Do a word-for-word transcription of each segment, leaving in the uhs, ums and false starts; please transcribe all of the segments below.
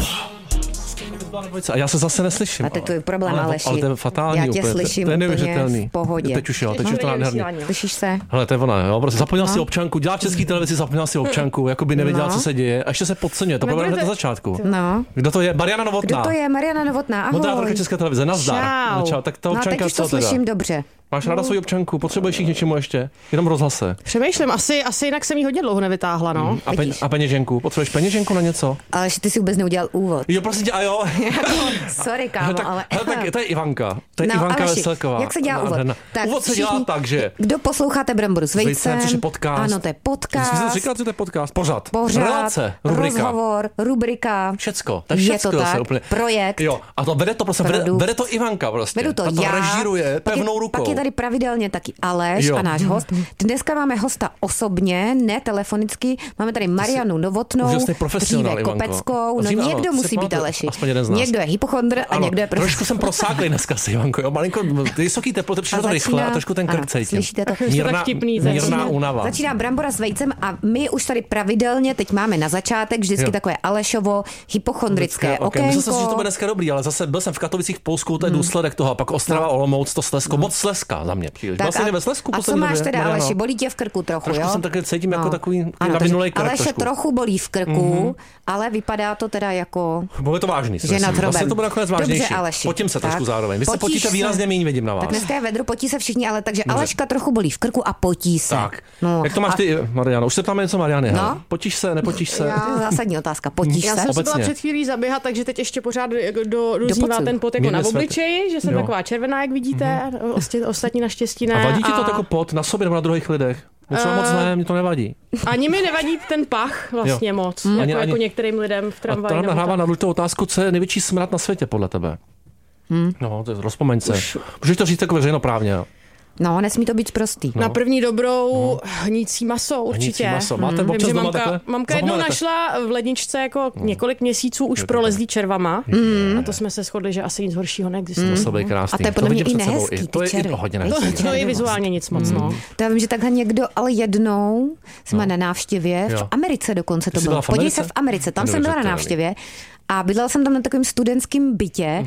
A já se zase neslyším. A to je tvůj problém, ale, Aleši. Ale to je fatální. Já tě úplně, slyším to je úplně v pohodě. Teď už jo, teď už to nádherný. Slyšíš se? Hele, to je ona, jo, prostě zapomněl no. si občanku, dělá v české televizi, zapomněl si občanku, jako by nevěděla, no. co se děje, a ještě se podceňuje, to bylo hned na začátku. No. Kdo to je? Mariana Novotná. Kdo to je? Mariana Novotná, ahoj. Moderátorka České televize, nazdar. Čau. Čau. Tak ta občanka, no, teď už to co teda? slyším dobře. Máš ráda svou občanku? Potřebuješ jí k něčemu ještě? Jenom rozhlase. Přemýšlím, asi, asi jinak jsem jí hodně dlouho nevytáhla, no. Mm. A, pe- a peněženku? Potřebuješ peněženku na něco? Ale že ty si vůbec neudělal úvod. Jo, prosím tě, a jo. Sorry, kámo, hele, tak, ale... hele, tak to je Ivanka. To je no, Ivanka Aleši, Veselková. jak se dělá úvod? Tak úvod se dělá tak, že... Kdo posloucháte Bramboru s vejcem? Což je podcast. Ano, to je podcast. Jsi říkal, že to je podcast? Pořad. Pořad. Relace. Rubrika. Rozhovor. Rubrika. Všecko. To je všecko. Je to tak. Úplně... Projekt. Jo. A to vede to prostě, vede, vede to Ivanka prostě. Vedu to ta to já. režíruje pevnou je, rukou. Pak je tady pravidelně taky Aleš jo. a náš host. Dneska máme hosta osobně, ne telefonicky. Máme tady Marianu Novotnou, dříve Kopeckou. No dříve, někdo ano, musí být Aleši. Někdo je hypochondr a ano, někdo je profesor. Trošku jsem prosáklej dneska si, Ivanko. Jo, malinko, ty vysoký teploty, přišlo to rychle a trošku ten krk cítím. Slyšíte to? Mírná, mírná únava. Začíná Brambora s vejcem a my už tady pravidelně, teď máme na začátek vždycky jo. takové Alešovo hypochondrické okay. okénko. Myslím si, že to bude dneska dobrý, ale zase byl jsem v Katovicích v Polsku, to je důsledek toho, a pak Ostrava, no. Olomouc, to Slezsko, no. moc Slezska za mě příliš. Tak a, ve Slezsku, a co máš teda, Mariano? Aleši, bolí tě v krku trochu, trošku jo? jsem také cítím no. jako takový ano, nabinulej krk. Aleše trochu bolí v krku, mm-hmm. ale vypadá to teda jako... Bude to vážný, že nad hrobem. Vlastně to bude nakonec vážnější. Dobře, Aleši. Potím se tak, trošku zároveň. Vy se potíte se. výrazně méně, vidím na vás. Tak dneska je vedro, potí se všichni, ale takže Dobře. Aleška trochu bolí v krku a potí se. Tak. No. Jak to máš ty, Mariano? Už se ptáme něco Mariany. No? Potíš se, nepotíš se? Já, zásadní otázka. Potíš Já se? jsem se byla před chvílí zaběhat, takže teď ještě pořád do, doznívá do ten pot jako na obličeji, že jsem jo. taková červená, jak vidíte. Mm-hmm. Ostatní naštěstí ne. A vadí ti to a... jako pot na sobě nebo na druhých lidech? Třeba uh, moc ne, mě to nevadí. Ani mi nevadí ten pach vlastně jo. moc, Hmm. jako, Ani, jako ani. některým lidem v tramvaji. A to nahrává na důležitou otázku, co je největší smrad na světě podle tebe? Hmm. No, to je, rozpomeň se. Už... Můžeš to říct jako veřejnoprávně. No, nesmí to být prostý. No. Na první dobrou no. hnící maso určitě. Hnící maso. Máte hmm. Vím, že mamka, takhle? mamka jednou našla v ledničce jako hmm. několik měsíců už prolezlý červama. Hmm. A to jsme se shodli, že asi nic horšího neexistuje. Hmm. To krásný. A to je podle mě i nehezký, to je i hodně nehezký. To, to je vizuálně nic moc, hmm. no. To já vím, že takhle někdo, ale jednou jsme no. na návštěvě, v Americe dokonce to bylo. Podívej se v Americe, tam jsem byla na návštěvě a bydlela jsem tam na takovém studentském bytě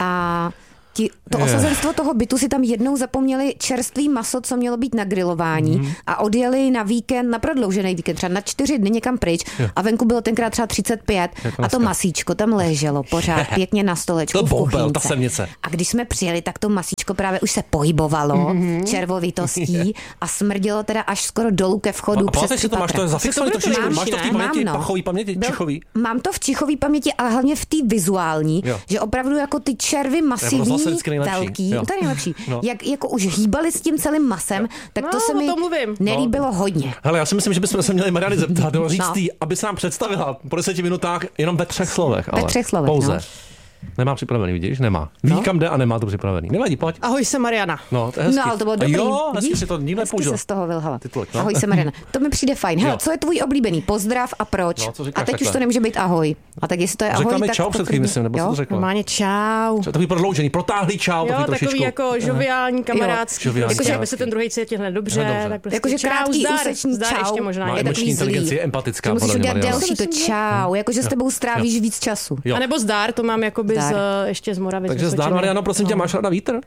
a Ti, to je. osazenstvo toho bytu si tam jednou zapomněli čerstvý maso, co mělo být na grilování mm. a odjeli na víkend, na prodloužený víkend, třeba na čtyři dny někam pryč je. a venku bylo tenkrát třeba třicet pět a to masíčko tam leželo pořád pěkně na stolečku v kuchynce. A když jsme přijeli, tak to masíčko právě už se pohybovalo mm-hmm. červovitostí a smrdilo teda až skoro dolů ke vchodu a přes si to máš to zafixovaný trošičku, máš to v té paměti, no. pachový paměti, čichový? Mám to v čichový paměti, ale hlavně v té vizuální, jo. že opravdu jako ty červy masivní, velký, jo. to je nejlepší. No. Jak jako už hýbali s tím celým masem, tak no, to se mi nelíbilo no. hodně. Hele, já si myslím, že bychom se měli Mariany zeptat, no, říct no. tý, aby se nám představila po deseti minutách jenom ve třech slovech. Ale ve třech slovech, pouze. No. Nemá připravený, vidíš? Nemá. Ví, no. kam jde a nemá to připravený. Nevadí, pojď. Ahoj, jsem Mariana. No, to je hezký. No, ale to bylo dobrý. Jo, hezky si to nikdo nepoužil. se z toho vylhala. Titulek, no. Ahoj, jsem Mariana. To mi přijde fajn. Hele, co je tvůj oblíbený pozdrav a proč? No, co říkáš, a teď takhle? Už to nemůže být ahoj. A tak jestli to je ahoj, řekla mi tak čau před chvílí, myslím, nebo co to řekla? Normálně čau. Takový prodloužený, protáhlý čau, jo, takový takový trošičku. jako žoviální, kamarádský. Žoviální, jakože aby se ten druhý cítil hned dobře, tak prostě jakože krátký úsečný zdar ještě možná. Má emoční inteligenci, je empatická. Musíš udělat delší to čau, jakože s tebou strávíš víc času. A nebo zdar, to mám jakoby ještě z Moravy. Takže zdar, Mariano, prosím tě, máš ráda vítr?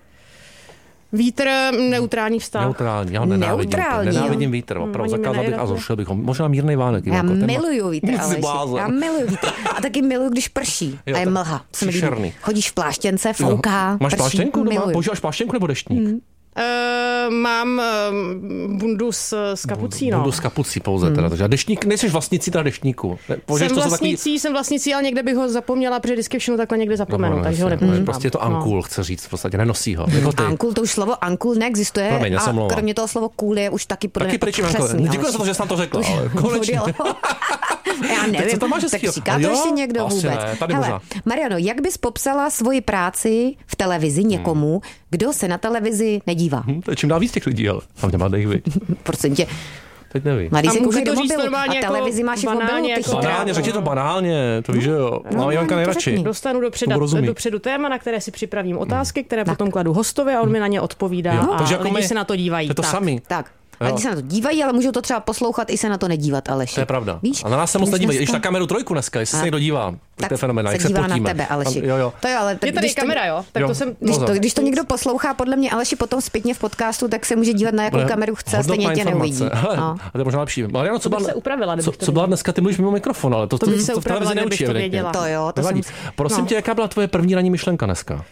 Vítr, neutrální vztah. Neutrální, já ho nenávidím. Neutrální, nenávidím vítr, opravdu zakázal bych a zrušil bych ho. Možná mírnej vánek. Já miluju vítr, Aleši. Já miluju vítr. A taky miluju, když prší. A je mlha. Chodíš v pláštěnce, fouká, máš pláštěnku doma? Používáš pláštěnku nebo deštník? Uh, mám uh, bundu s, s kapucí, no. Bundu s kapucí pouze teda. Takže a deštník, nejseš vlastnicí teda deštníku. Jsem vlastnicí, takový... jsem vlastnicí, ale někde bych ho zapomněla, protože vždycky všechno takhle někde zapomenu, no, takže ho nepoužívám. Prostě je to ankul, no. chce říct, v podstatě nenosí ho. Jako ankul, to už slovo ankul neexistuje. Promiň, a kromě toho slovo cool je už taky podle taky mě přesný. Děkuji za to, že jsi nám to řekla, ale konečně. Já nevím, tak říká to ještě někdo vůbec. Hele, Mariano, jak bys popsala svoji práci v televizi někomu, kdo se na televizi nedívá? To je čím dál víc těch lidí, ale hlavně mladých, vy. Procentě. Teď nevím. Mladý se koukají do mobilu a televizi máš i v mobilu. Jako banálně, řekni to banálně, to víš, že jo. No, Janka nejradši. Dostanu dopředu, dopředu téma, na které si připravím otázky, které tak. potom kladu hostovi a on mi na ně odpovídá jo, a lidi my, se na to dívají. To je to tak. samý. Tak. A když se na to dívají, ale můžou to třeba poslouchat i se na to nedívat, Aleši. To je pravda. Víš? A na nás se moc nedívají. Když na kameru trojku dneska, jestli se někdo dívá, tak to je fenomenální. Se dívá na tebe, Aleši. Jo, jo. To je, ale tak, je tady kamera, jo? Tak jo. to jsem... Když to, když to někdo poslouchá, podle mě Aleši potom zpětně v podcastu, tak se může dívat na jakou kameru chce a stejně tě neuvidí. No. A to je možná lepší. Mariano, co, byla, se upravila, co, co byla dneska, ty mluvíš mimo mikrofon, ale to, to, to, to, to v televizi neučí. To jo, to jsem... Prosím tě, jaká byla tvoje první ranní myšlenka dneska?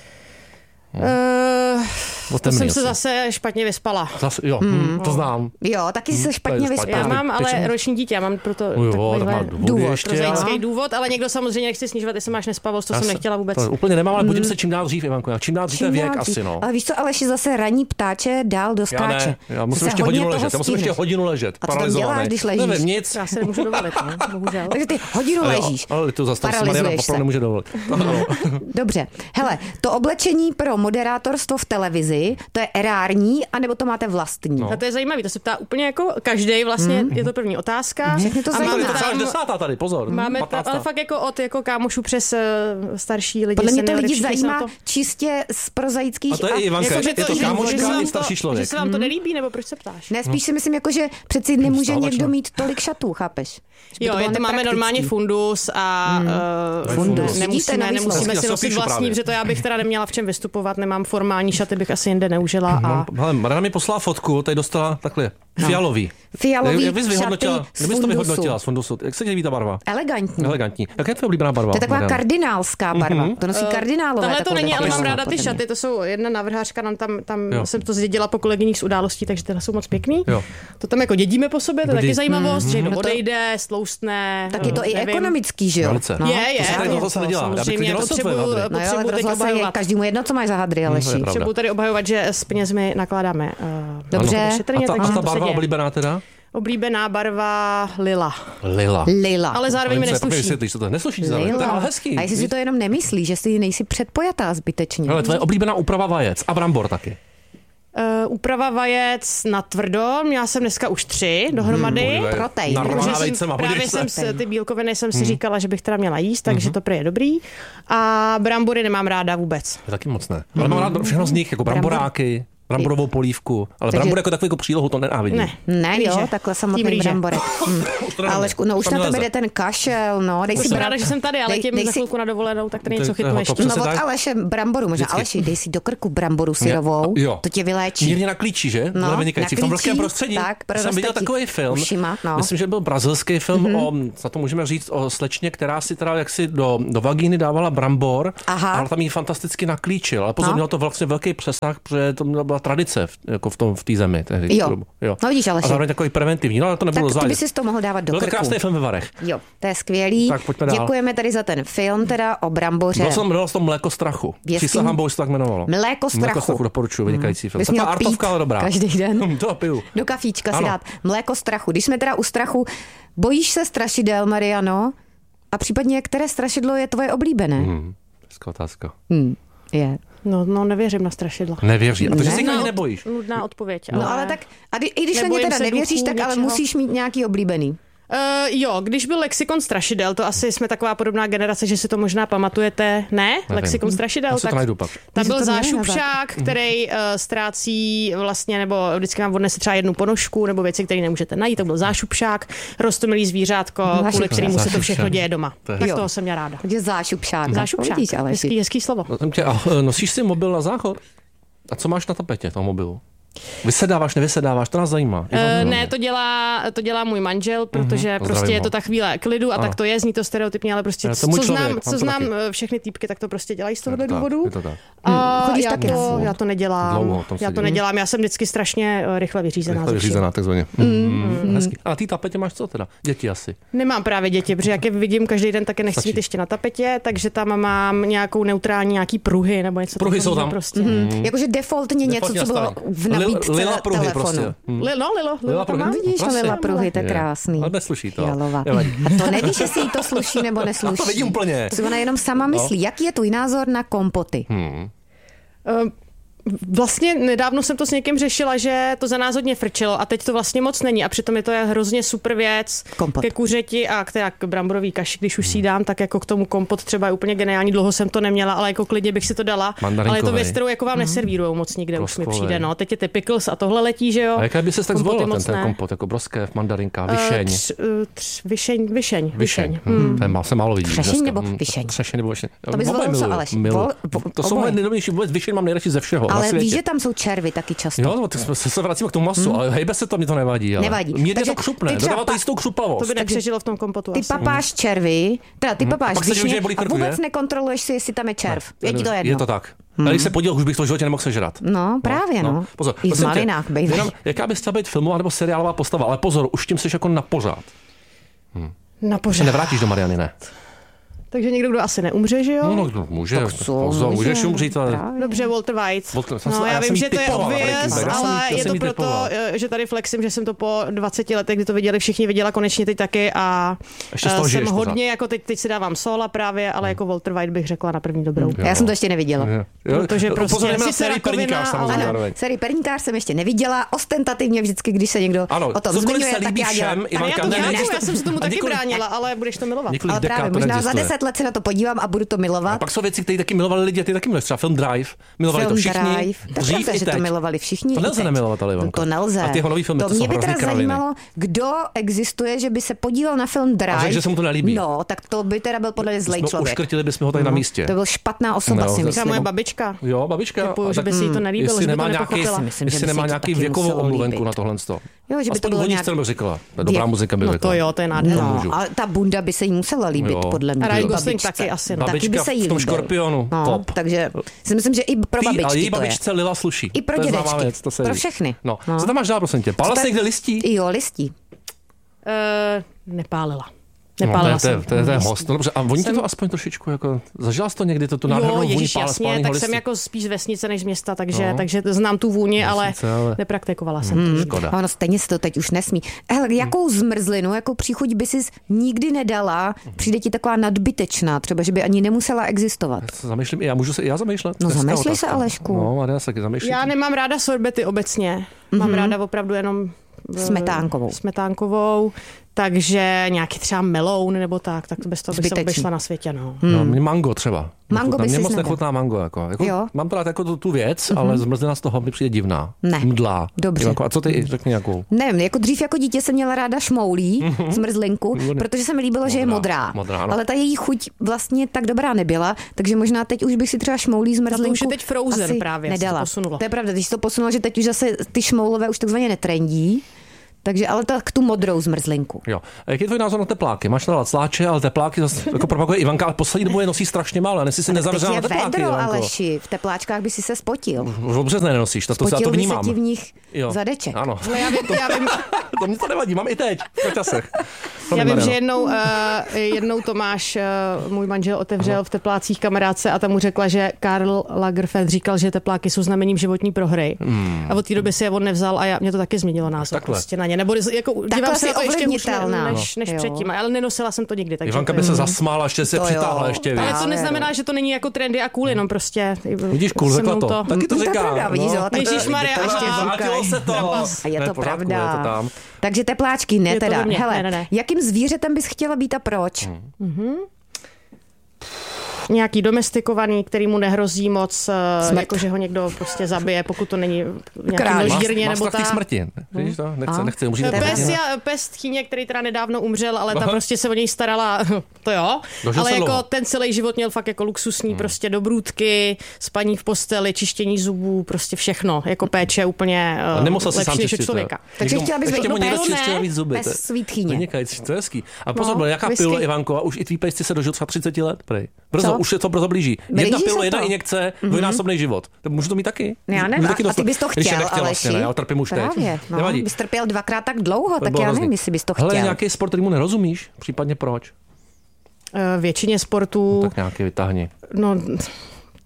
Uh, to jsem se zase špatně vyspala. Zase, jo, hmm. to znám. Jo, taky hmm. se špatně vyspala. Já mám ale roční dítě, já mám proto jo, takový důvod, prozaický důvod, ale někdo samozřejmě nechci snižovat, jestli máš nespavost, to já jsem nechtěla vůbec. To úplně nemám, ale budím se čím dál dřív, Ivanko. Čím dál dřív je věk asi, no. Ale víš co, Aleši, zase ranní ptáče dál doskáče. Já ne, já musím ještě hodinu ležet, já musím ještě hodinu ležet. A co tam děláš, když ležíš? Nevím, nic. Já se nemůžu dovolit, bohužel. Takže ty hodinu ležíš. Ale to zase si Mariana opravdu nemůže dovolit. Dobře. Hele, to oblečení pro moderátorstvo v televizi, to je erární, anebo to máte vlastní? No. A to je zajímavý, to se ptá úplně jako každej, vlastně mm. je to první otázka. Všechny to zajímá. To je desátá tady, pozor. Máme ta, ale fakt jako od jako kámošů přes uh, starší lidi. Podle mě to lidi zajímá to... čistě z prozaických... A to je i Ivanka, je to, to kámoška i starší člověk. Že se vám to nelíbí, nebo proč se ptáš? Ne, spíš si myslím, jako, že přeci nemůže někdo mít tolik šatů, chápeš? Jo, je to máme normálně fundus a nemusíme nemusíme si nosit vlastní, protože to já bych teda neměla v čem vystupovat, nemám formální šaty, bych asi jinde neužila. A... Hele, Mariana mi poslala fotku, tady dostala takhle fialový. Fialový jak bys vyhodnotila, šaty z fundusu. to vyhodnotila z fundusu? Jak se ti líbí ta barva? Elegantní. Elegantní. Jaká je tvoje oblíbená barva? To je taková Mariana? Kardinálská barva. Mm-hmm. To nosí kardinálové. Tohle to není, ale mám ráda ty šaty. To jsou jedna návrhářka, nám tam, tam jsem to zdědila po kolegyních z událostí, takže tyhle jsou moc pěkný. Jo. To tam jako dědíme po sobě, to je taky zajímavost, že někdo odejde, stloustne. Tak je to i ekonomický, že jo? Je, je. To se nedělá. Samozřejmě potřebuju teď obhajovat. Každému jedno, co máš za hadry, Aleši. Potřebuju tady obhajovat, že s penězmi nakládáme. Dobře. A ta barva oblíbená teda? Oblíbená barva lila. Lila. Lila. Ale zároveň mi nesluší. To to nesluší zároveň, to je ale hezký. A jestli si to jenom nemyslíš, že si nejsi předpojatá zbytečně. Ale tvoje oblíbená úprava vajec a brambor taky. Uh, úprava vajec na tvrdo, měla jsem dneska už tři dohromady. Hmm, protein. Právě jsem si, ty bílkoviny jsem si hmm. říkala, že bych teda měla jíst, takže hmm. to prý je dobrý. A brambory nemám ráda vůbec. Je taky moc ne. Ale hmm. mám rád všechno z nich, jako bramboráky. Bramborovou polívku, ale takže... brambor jako takový jako přílohu to nenávidím. Ne, ne jo, takhle samotný bramborek. Hmm. Ale no už na tebe jde ten kašel, no. Dej to si jsem ráda, že jsem tady, ale dej, tím dej za chvilku na dovolenou, tak to něco chytneš. No od Aleše bramboru, možná Aleši, dej si do krku bramboru syrovou, to tě vyléčí. Mírně na klíči, že? No, na klíči. V tom vlhkém prostředí. Tak, jsem viděl takový film, ušima, no. Myslím, že byl brazilský film o, za to můžeme říct, o slečně, která si teda jaksi do, do vagíny dávala brambor, ale tam jí fantasticky naklíčil. Ale pozor, mělo to vlastně velký přesah, protože to byla tradice jako v tom v té zemi. Tehdy, jo. jo. No vidíš, ale a zároveň takový preventivní. No, ale to nebylo tak ty bys si to mohl dávat do byl krku. To krásný film ve Varech. Jo, to je skvělý. Tak pojďme dál. Děkujeme tady za ten film teda o bramboře. Byl jsem, byl jsem Mléko strachu. Přísahám bohu se tak jmenovalo. Mléko strachu. Mléko strachu doporučuji, vynikající film. Taková artovka, ale dobrá. Každý den. Hm, to piju. Do kafíčka ano. si dát Mléko strachu. Když jsme teda u strachu, bojíš se strašidel, Mariano? A případně, které strašidlo je tvoje oblíbené? Hmm, hezká otázka. Hmm, je. No, no, nevěřím na strašidla. Nevěří. A to, že ne, si no, nebojíš. Nudná odpověď. Ale... No ale tak, a i když na ně teda nevěříš, tak ale musíš mít nějaký oblíbený. Uh, jo, když byl Lexikon strašidel, to asi jsme taková podobná generace, že si to možná pamatujete. Ne? Nevím. Lexikon strašidel? Tak tam byl zášupšák, který uh, ztrácí vlastně, nebo vždycky vám odnese třeba jednu ponožku, nebo věci, které nemůžete najít. To byl zášupšák, roztomilý zvířátko, zášupšák. Kvůli kterému se to všechno děje doma. To tak jo. Toho jsem měla ráda. Takže zášupšák. Zášupšák. Vidíš, hezký, hezký slovo. A nosíš si mobil na záchod? A co máš na tapetě toho mobilu? Vysedáváš, nevysedáváš, to nás zajímá. Uh, ne, to dělá, to dělá můj manžel, protože uh-huh. prostě je to ta chvíle klidu a ano. Tak to je, zní to stereotypně, ale prostě co člověk, znám, co znám všechny týpky, tak to prostě dělají z tohohle důvodu. Je to tak. A hmm. já, to, já to nedělám. Dlouho, já to dělám, já jsem vždycky strašně rychle vyřízená. Rychle vyřízená, takzvaně. Mm. Mm. Hezky. A na té tapetě máš co teda? Děti asi? Nemám právě děti, protože jak je vidím každý den, tak je nechci mít ještě na tapetě, takže tam mám nějakou neutrální, nějaký pruhy nebo něco. Pruhy jsou tam. Jakože defaultně něco, co bylo v nabídce telefonu. Prostě. Hmm. Lilo, Lilo, Lilo, to mám. Vidíš, prostě. Lila pruhy, to je krásný. Ale nesluší to. A to nevíš, jestli jí to sluší nebo nesluší. To vidím úplně. To ona jenom sama myslí. No. Jaký je tvůj názor na kompoty? Hmm. Uh, Vlastně nedávno jsem to s někým řešila, že to za nás hodně frčelo a teď to vlastně moc není a přitom je to hrozně super věc kompot. Ke kuřeti a k, k bramborový kaši, když už si dám, tak jako k tomu kompot třeba je úplně geniální, dlouho jsem to neměla, ale jako klidně bych si to dala, ale je to věc, kterou jako vám neservírujou moc nikde, už mi přijde, no. Teď je ty pickles a tohle letí, že jo. A jaké by se tak zvolila ten, ten kompot, jako broskev, mandarinka, višeň? Uh, tř, tř, višeň, višeň, višeň. Hmm. To se málo vidí. Třešeň nebo višeň? Třešeň nebo višeň. To by zvolil Aleš. To jsou moje nejnovější, vůbec višeň mám nejradši ze všeho. Ale víš, že tam jsou červy taky často. Jo, no, tak se, se vracíme k tomu masu, hmm. ale hejbe se to, mě to nevadí. Ale. Nevadí. Mě to křupne, dodává to jistou křupavost. To by nepřežilo v tom kompotu. Ty asi. papáš červy, teda ty papáš hmm. višně a vůbec nekontroluješ si, jestli tam je červ. Je ti to jedno. Je to tak. Hmm. Ale když se podíval, už bych to v životě nemohl sežrat. No, právě no. no. Pozor, i v malinách, baby. Jenom, jaká bys chtěla být filmová nebo seriálová postava, ale pozor, už tím jsi jako na pořád. Hmm. Na pořád. Se nevrátíš do Mariany, ne? Takže někdo, kdo asi neumře, že jo? No, no může, pozor, můžeš umřít, ale... Dobře, Walter White. Walter, no, já, já vím, že to je obvious, ale je to proto, že tady flexím, že jsem to po dvaceti letech, kdy to viděli všichni, viděla konečně teď taky a jsem hodně, pořád. Jako teď, teď si dávám sola právě, ale jako Walter White bych řekla na první dobrou. Já jsem to ještě neviděla. Protože prostě sice rakovina, ale... Sérii Perníkář jsem ještě neviděla, ostentativně vždycky, když se někdo o tom zmiňuje, tak já dělám. Já jsem se tomu taky bránila, ale budeš to milovat. Ale právě, možná za deset let se na to podívám a budu to milovat. A pak jsou věci, které taky milovali lidi, ty taky miluješ. Třeba film Drive. Milovali film to všichni. Drive. Dřív i teď. To milovali všichni. To nelze nemilovat, ale to, to nelze. A ty jeho nový filmy, to, to mě by teda zajímalo, kdo existuje, že by se podíval na film Drive. A řekl, že se mu to nelíbí. No, tak to by teda byl podle mě zlej člověk. Uškrtili bychom ho tady na místě. To byl špatná osoba, si myslím. Moje babička. Jo, babička. Že by si to nelíbilo, že by to nepochopila. Jestli nemá nějaký věkovou omluvenku na tohle. Jo, že by to bylo nějak... Aspoň řekla. Dobrá muzika by řekla. No to jo, to je nádherné. A ta bunda by se jí musela líbit, podle mě. Ryan Gosling taky asi. Taky by se jí líbil. Škorpionu. No, top. Takže si myslím, že i pro babičky. Ale její babičce Lila sluší. I pro dědečky. Věc, to pro všechny. No. no. Co tam máš dál, prosím tě? Pálila jsi někde listí? Jo, listí. Uh, nepálila. Nepálila no, to, je, to, je, to je host. No, dobře, a voní jsem... to aspoň trošičku, jako, zažila jsi to někdy, to tu nádhernou vůni pále spálného tak listy? Jsem jako spíš z vesnice než z města, takže, no. takže znám tu vůni, vesnice, ale, ale nepraktikovala jsem hmm, to. Škoda. Ono stejně se to teď už nesmí. Hele, jakou zmrzlinu, jakou příchuť by si nikdy nedala, přijde ti taková nadbytečná, třeba, že by ani nemusela existovat? Já se zamýšlím, já můžu se i já zamýšlet. No zamýšlej se, Alešku. No, já se taky zamýšlím. Já nemám ráda sorbety obecně. Mám ráda opravdu jenom smetánkovou. Smetánkovou. Takže nějaký třeba meloun nebo tak, tak bez toho bych se obešla na světě. No. Hmm. No, mě mango třeba. Mango by mě si moc nedal. nechutná mango. Jako. Jako, mám to rád jako tu, tu věc, mm-hmm. ale zmrzlina z toho mi přijde divná. Ne. Mdlá. Dobře. Jako, a co ty řekni nějakou? Nevím, jako dřív jako dítě jsem měla ráda šmoulí, mm-hmm. zmrzlinku, protože se mi líbilo, modrá, že je modrá. modrá no. Ale ta její chuť vlastně tak dobrá nebyla, takže možná teď už bych si třeba šmoulí zmrzlinku už je teď Frozen právě nedala. To je pravda, když to posunulo, že teď už zase ty šmoulové už takzvaně netrendí. Takže ale tak tu modrou zmrzlinku. Jo. A jaký je tvůj názor na tepláky? Máš rád sláče, ale tepláky zase jako propaguje Ivanka, ale poslední dobu je nosí strašně málo. A nesi si nezavřela na tepláky. Vedro, Aleši, v tepláčkách by si se spotil. Dobře nenosíš, to, to, to, to vnímám. Spotil by se ti v nich jo. zadeček. Ano. No, já vím, já vím. To mě to nevadí, mám i teď, v časech. Já vím, že jednou, uh, jednou Tomáš, uh, můj manžel, otevřel Aha. v teplácích kamarádce a tam mu řekla, že Karl Lagerfeld říkal, že tepláky jsou znamením životní prohry. Hmm. A od té doby si je on nevzal a já, mě to taky změnilo názor prostě na ně. Nebo jako, dívám se na to ještě už ne, než, než předtím, ale nenosila jsem to nikdy. Takže Ivanka by se zasmála, ještě se přitáhla ještě víc. Ale to neznamená, že to není jako trendy a cool, jenom prostě. Vidíš, cool, řekla to. Taky to říká. Ježišmarja, ještě a je to pravda. Takže tepláčky ne teda. Hele, jakým zvířetem bys chtěla být a proč? Nějaký domestikovaný, který mu nehrozí moc, jako že ho někdo prostě zabije, pokud to není nějaký množírně nebo tak. Smrti. Víš to? Nechce, nechce umřít. Pes, já, pes tchýně, který teda nedávno umřel, ale ta prostě se o něj starala, to jo, Dožil ale jako dlouho. Ten celý život měl fakt jako luxusní, hmm. prostě dobrůdky, spaní v posteli, čištění zubů, prostě všechno, jako péče úplně lepší než člověka. Takže chtěla bys být pes svý tchýně. To je hezký. A pozor, jaká pil, Ivanko, a už i tvý pejsci se dožil třeba třicet let, prej. Brzo, už je to brzo blíží. Blíží jedna pilo, jedna injekce, mm-hmm. dvojnásobný život. Můžu to mít taky? Já nevím, a ty bys to chtěl, nechtěl, vlastně, ne, já trpím už právě, teď. No, bys trpěl dvakrát tak dlouho, tak já nevím, jestli bys to chtěl. Hele, nějaký sport, který mu nerozumíš? Případně proč? Uh, většině sportů... No, tak nějaký vytáhni. No...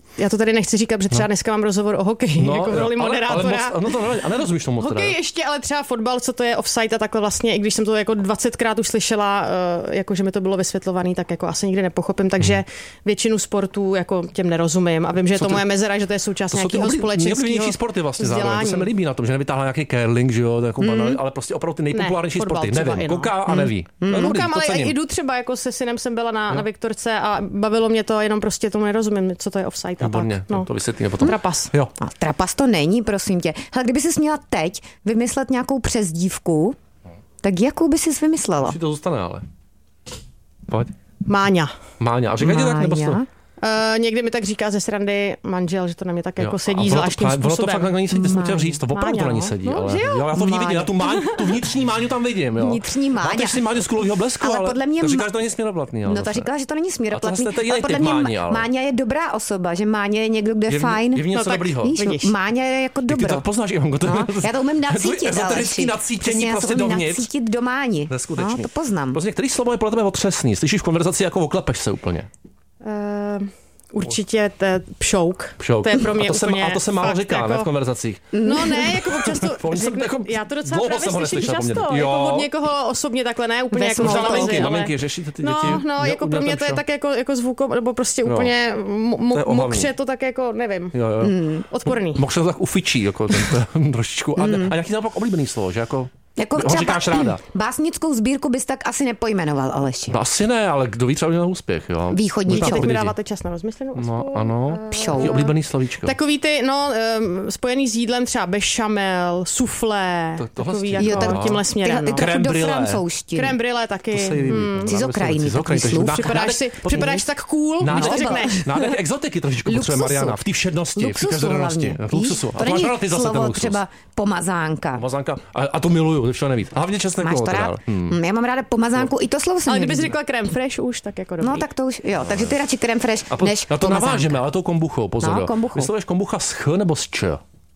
Já to tady nechci říkat, protože třeba dneska mám rozhovor o hokeji, no, jako v roli moderátora. Ale, ale moc, no to ne, a nerozumíš tomu moc. Hokej ještě, ale třeba fotbal, co to je offside a takhle vlastně, i když jsem to jako dvacetkrát už slyšela, jako že mi to bylo vysvětlované, tak jako asi nikdy nepochopím, takže hmm. většinu sportů jako těm nerozumím a vím, že je to ty, moje mezera, že to je součást nějakého společenského sporty vlastně zároveň. To se mi líbí na tom, že nevytáhla nějaký curling, že jo, jako hmm. ale prostě opravdu ty nejpopulárnější ne, sporty, nevím, kouká a neví. Koukám, ale jdu třeba jako se synem jsem byla na Viktorce a bavilo mě to, jenom prostě tomu nerozumím, co to je offside a tak. No. To vysvětlíme potom. Trapas. Jo. A trapas to není, prosím tě. Hele, kdyby jsi měla teď vymyslet nějakou přezdívku, tak jakou by jsi vymyslela? Už to zůstane, ale. Pojď. Máňa. Máňa. A říkají tak, nebo to? Uh, někdy mi tak říká ze srandy manžel, že to na mě tak jo. jako sedí zvláštním způsobem. Ono to fakt na ní sedí, jsem chtěl říct, to opravdu to na ní sedí. No, ale, jo? jo, já to v ní vidím, já tu, máň, tu vnitřní Máňu tam vidím. Jo. Vnitřní Máňa. Máte si Máňu z kulovýho blesku, ale, ale podle mě... To říká, že to není směroplatný. No to říká, že to není směroplatný, ale podle mě Máňa je dobrá osoba, že Máňa je někdo, kdo je fajn. Je v něco dobrýho. Máňa je jako dobro. Ty to poznáš, Ivanko. Já to umím nacítit, ezoterický nacítění prostě dovnitř. Nacítit do Máni. To poznám. Prostě který slovo je podle tebe otřesný? Slyšíš v konverzaci, jako oklepeš se úplně. Určitě to je pšouk. pšouk. To je pro mě a to úplně... Se, a to se málo říká, jako, ne, v konverzacích. No ne, jako občas to... řekne, jako, já to docela právě slyším často. Jako od někoho osobně takhle, ne úplně jako za televizi. Maminky, maminky, řešíte ty děti? No, no, jako pro mě to je tak jako, jako zvukom, nebo prostě jo. úplně mokře to tak jako, nevím, jo, jo. Mm. odporný. Mokře to tak ufičí, jako ten, trošičku. A, mm. a nějaký naopak oblíbený slovo, že jako... Jako ho říkáš ráda. Básnickou sbírku bys tak asi nepojmenoval, Aleši. No, asi ne, ale kdo ví, třeba měl úspěch, jo. Východní pšouk. Teď mi dáváte čas na rozmyslenou. No, ano. Pšouk. Oblíbený slovíčko. Takový ty, no, um, spojený s jídlem třeba bechamel, soufflé, to, takový jako jo, tak, tímhle směrem. Ty, ty no. do francouzštiny. Crème brûlée taky. Hmm. Ty z Ukrajiny. Připadáš si, připadáš tak cool, když to řekneš. Nádech exotiky trošičku potřebuje Mariana. V té všednosti, v té každodennosti. Luxusu. To není slovo třeba pomazánka. Pomazánka. A to miluju, to všechno nevíc. Hlavně česnekovou. Máš to rád? Hmm. Já mám ráda pomazánku, i to slovo jsem ale kdybys řekla crème fraîche už, tak jako dobrý. No tak to už, jo, takže ty radši crème fraîche po, než na to pomazánka. Navážeme, ale tou kombuchou, pozor. No, kombuchou. Vyslovuješ kombucha s ch nebo s č?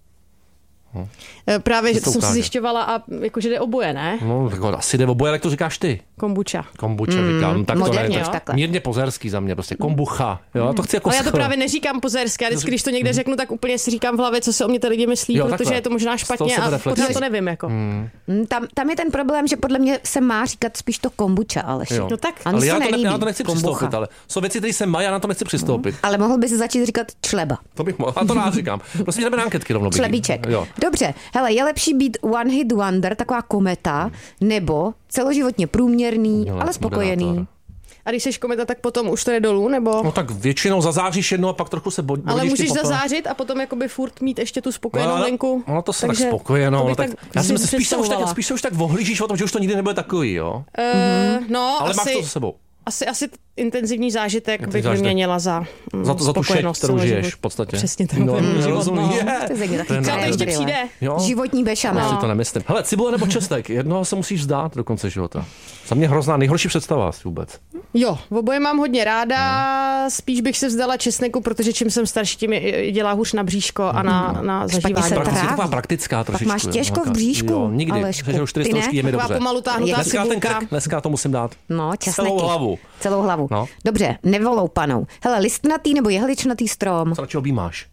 Hm. Právě jsem si zjišťovala a jakože jde oboje, ne? No, jako asi jde oboje, jak to říkáš ty. Kombucha. Kombucha mm, říkám, tak moderně, to ne, tak mírně pozerský za mě, prostě kombucha. Jo, to chci jako ale já to právě neříkám pozersky, a vždycky, když to někde řeknu, tak úplně si říkám v hlavě, co se o mě ty lidi myslí, jo, protože takhle. Je to možná špatně a pořád to nevím. Jako. Mm. Tam, tam je ten problém, že podle mě se má říkat spíš to kombucha, ale no tak. Ale já to, ne, já to nechci kombucha. Přistoupit, ale jsou věci, které se mají, já na to nechci přistoupit. Ale mohl by si začít říkat čleba. To bych mohl, a to rád říkám. Prostě jdeme na anketky rovnou. Člebíček. Dobře, hele, je lepší být one hit wonder, taková kometa, nebo celoživotně průměrný, ale spokojený. A když jsi kometa, tak potom už to jde dolů, nebo? No tak většinou zazáříš jedno a pak trochu se bodíš. Ale můžeš potom... zazářit a potom jakoby furt mít ještě tu spokojenou no, linku. No to se tak spokojenou. No, tak, tak já si myslím, spíš se, už tak, spíš se už tak vohlížíš o tom, že už to nikdy nebude takový, jo? Uh, mm-hmm. No, ale asi, máš to za sebou. Asi, asi intenzivní zážitek intenzivní bych vyměnila za mm, za, to, za tu šeť, kterou žiješ v podstatě. Přesně tak. No, mm, rozumím. No, to ještě přijde. Životní bešamel. Já si to nemyslím. Hele, cibule nebo česnek, jednoho se musíš vzdát do konce života. Za mě hrozná, nejhorší představa asi vůbec. Jo, oboje mám hodně ráda, no. Spíš bych se vzdala česneku, protože čím jsem starší, tím dělá hůř na bříško a na, no. na zažívání. Je taková praktická trošičku. Máš těžko v bříšku, jo, nikdy, že už čtyři stovky je mi dobře. Pomalu táhnutá cibulka. Dneska to musím dát. No, česneky. Celou hlavu. Celou hlavu. No. Dobře, nevoloupanou. Hele, listnatý nebo jehličnatý strom? Co radši objímáš?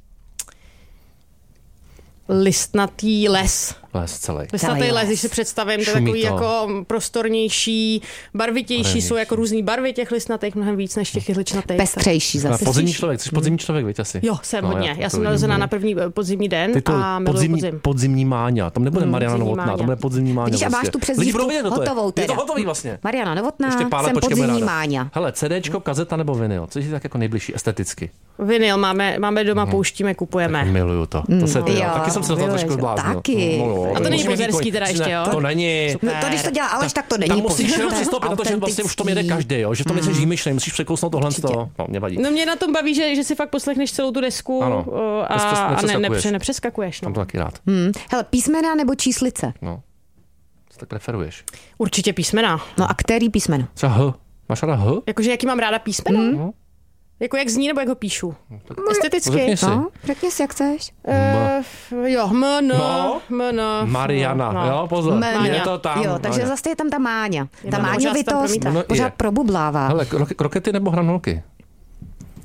Listnatý les. Les celý. Listnatý les, les, když si představím, to je takový to. Jako prostornější, barvitější, Barvitější. Jsou jako různý barvy těch listnatých, mnohem víc než těch jehličnatých. Pestřejší zase. Podzimní člověk, jsi podzimní člověk, víš asi. Jo, jsem no, hodně. Já, já jsem narozená na první podzimní den a miluji podzimní, podzim. Podzimní Máňa, tam nebude hmm, Mariana Novotná, tam bude podzimní Máňa. Když a máš tu přezdívku hotovou teda. Je to hotový vlastně. Mariana Novotná, jsem podzimní Máňa. Hele, CDčko, kazeta nebo vinyl, co je tak jako nejbližší esteticky? Vinyl máme, máme doma, pouštíme, kupujeme. Miluju to. To se taky jsem se to trošku zbláznil. Taky. A to není pozerský teda ještě, jo? To není. No to, když to dělá Aleš, tak to není. Tam musíš jenom přistoupit na to, že vlastně už to jede každý, jo? Že v tom nejsi výjimečný, musíš překousnout tohle z toho. No, mě vadí. No mě na tom baví, že, že si fakt poslechneš celou tu desku ano. a, a ne, nepře, nepřeskakuješ. No. Tam to taky rád. Hmm. Hele, písmena nebo číslice? No. Co tak preferuješ? Určitě písmena. No a který písmeno? Třeba H. Máš ráda H? Jakože jaký mám ráda písmeno? Hmm. No. Jako jak zní, nebo jak ho píšu? Esteticky. Řekni si. No, řekni si, jak chceš. Uh, jo, M, N, no. M, N. Mariana, no. Jo, pozor. Máňa. Je to tam. Jo, takže zase je tam ta Máňa. Ta no, Máňovitost no, pořád probublává. Hele, krokety nebo hranolky?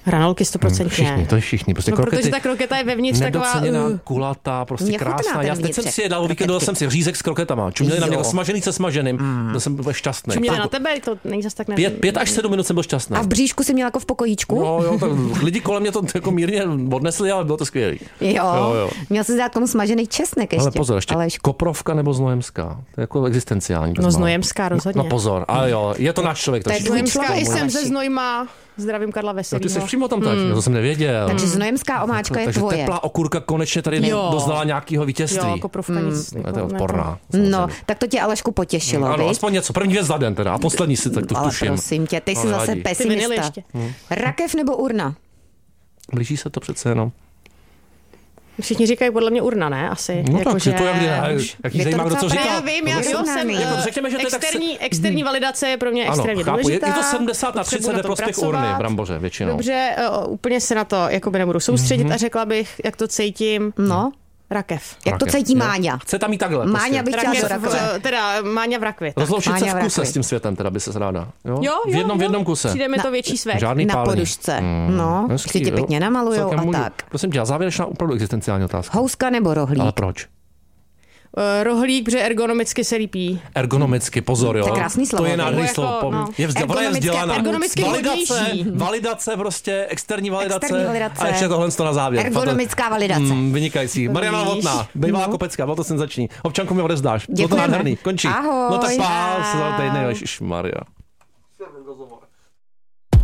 Hranolky stoprocentně. Všichni, to je všichni. Prostě no, protože ta kroketa je vevnitř taková... Uh, kulatá, prostě krásná. Já teď jsem si je dal, víkendu jsem si řízek s kroketama. Čuměli na mě smažený se smaženým. Mm. To jsem byl šťastný. Čuměli na tebe, to není zas tak... Ne... Pět, pět až sedm minut jsem byl šťastný. A v bříšku jsi měl jako v pokojíčku? No jo, tak lidi kolem mě to jako mírně odnesli, ale bylo to skvělý. Jo, jo, jo. Měl jsi dát tomu smažený česnek ještě. Ale pozor, ještě Aleš. Koprovka nebo Znojemská. To je jako existenciální. No Znojemská rozhodně. No pozor, ale jo, je to náš člověk. To je Znojemská, jsem ze Znojma. Zdravím Karla Veselýho. No, ty jsi přímo tam tak, hmm. to jsem nevěděl. Takže znojemská omáčka je Takže tvoje. Takže teplá okurka konečně tady jo. doznala nějakého vítězství. Jo, koprovka hmm. nic. To je odporná. No, tak to tě Alešku potěšilo, Ano, aspoň něco. První věc za den teda a poslední si tak to ale tuším. prosím tě, ty jsi no, zase pesimista. Hmm. Rakev nebo urna? Blíží se to přece jenom. Všichni říkají podle mě urna, ne? Asi. No jako, tak že... je to jak jaký zajímá, kdo co říká. Já vím, já jsem řekněme, že externí, tak se... externí validace je pro mě extrémně ano, důležitá. Je to sedmdesát na třicet ve prospěch urny, Bramboře, většinou. Dobře, uh, úplně se na to jakoby nebudu soustředit mm-hmm. a řekla bych, jak to cítím. No. Rakev. Jak to cítí Máňa? Chce tam jít takhle. Máňa by chtěla do rakve. Teda Máňa v rakvi. Rozloučit se v kuse s tím světem, teda by se ráda. Jo, jo, v jednom, jo. v jednom kuse. Přijde mi to větší svět. Žádný na pálení. podušce. Mm, no, si tě pěkně namalujou a tak. Prosím tě, závěrečná opravdu existenciální otázka. Houska nebo rohlík? Ale proč? Uh, rohlík, protože ergonomicky se lípí. Ergonomicky, pozor, jo. To je krásný slovo. To je nádherný jako, slovo. No. Je vzdělaná. Ergonomicky validace, validace, prostě externí validace. Externí validace. A ještě tohle to na závěr. Ergonomická validace. Mm, vynikající. Mariana Novotná, bývalá no. Kopecká, bylo to senzační. Občanku mi odezdáš. Bylo to nádherný. Končí. Ahoj. No tak pál, se za týdny, ježišmarja.